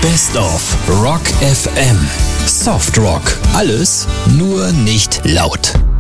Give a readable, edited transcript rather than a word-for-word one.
Best of Rock FM. Soft Rock. Alles, nur nicht laut.